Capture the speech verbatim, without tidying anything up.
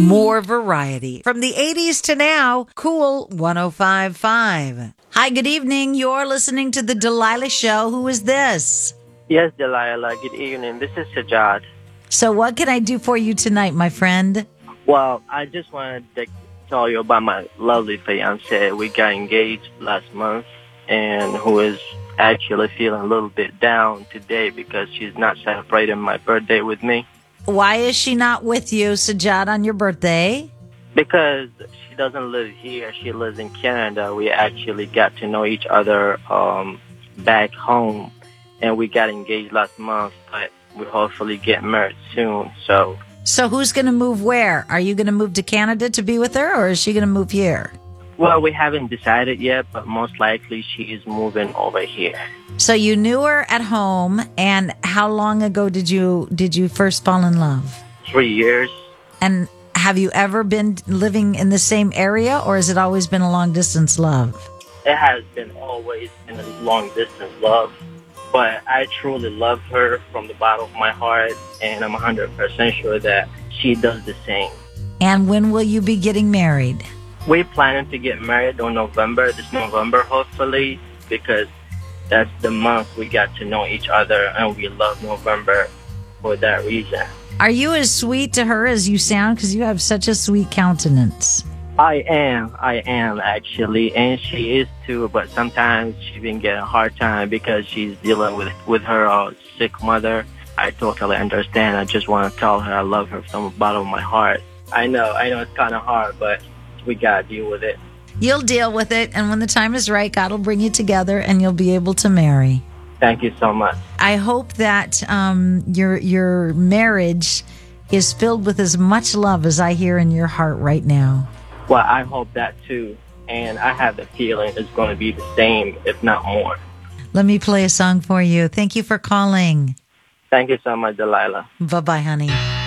More variety. From the eighties to now, Cool one oh five point five. Hi, good evening. You're listening to The Delilah Show. Who is this? Yes, Delilah. Good evening. This is Sajad. So what can I do for you tonight, my friend? Well, I just wanted to tell you about my lovely fiance. We got engaged last month, and who is actually feeling a little bit down today because she's not celebrating my birthday with me. Why is she not with you, Sajad, on your birthday? Because she doesn't live here. She lives in Canada. We actually got to know each other um, back home, and we got engaged last month, but we hopefully get married soon. So, so who's going to move where? Are you going to move to Canada to be with her, or is she going to move here? Well, we haven't decided yet, but most likely she is moving over here. So you knew her at home, and how long ago did you did you first fall in love? Three years. And have you ever been living in the same area, or has it always been a long-distance love? It has been always been a long-distance love, but I truly love her from the bottom of my heart, and I'm one hundred percent sure that she does the same. And when will you be getting married? We're planning to get married in November, this November, hopefully, because that's the month we got to know each other, and we love November for that reason. Are you as sweet to her as you sound? Because you have such a sweet countenance. I am. I am, actually, and she is, too, but sometimes she's been getting a hard time because she's dealing with, with her uh, sick mother. I totally understand. I just want to tell her I love her from the bottom of my heart. I know. I know it's kind of hard, but we got to deal with it. You'll deal with it, and when the time is right, God will bring you together, and you'll be able to marry. Thank you so much. I hope that um, your your marriage is filled with as much love as I hear in your heart right now. Well, I hope that, too, and I have the feeling it's going to be the same, if not more. Let me play a song for you. Thank you for calling. Thank you so much, Delilah. Bye-bye, honey.